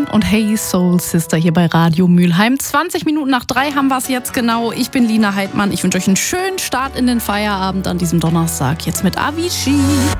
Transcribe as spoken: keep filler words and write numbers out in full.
und Hey Soul Sister hier bei Radio Mülheim. zwanzig Minuten nach drei haben wir es jetzt genau. Ich bin Lina Heidmann. Ich wünsche euch einen schönen Start in den Feierabend an diesem Donnerstag. Jetzt mit Avicii.